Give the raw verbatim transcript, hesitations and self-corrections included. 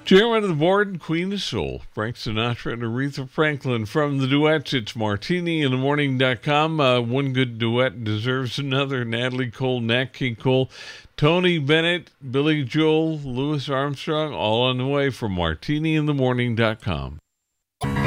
Chairman of the board, Queen of Soul, Frank Sinatra and Aretha Franklin. From the duets, it's martini in the morning dot com. Uh, one good duet deserves another. Natalie Cole, Nat King Cole, Tony Bennett, Billy Joel, Louis Armstrong, all on the way from martini in the morning dot com.